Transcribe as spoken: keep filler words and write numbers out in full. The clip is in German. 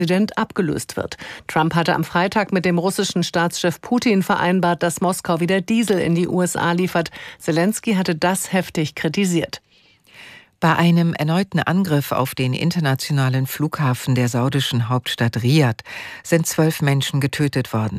Präsident abgelöst wird. Trump hatte am Freitag mit dem russischen Staatschef Putin vereinbart, dass Moskau wieder Diesel in die U S A liefert. Selenskyj hatte das heftig kritisiert. Bei einem erneuten Angriff auf den internationalen Flughafen der saudischen Hauptstadt Riad sind zwölf Menschen getötet worden.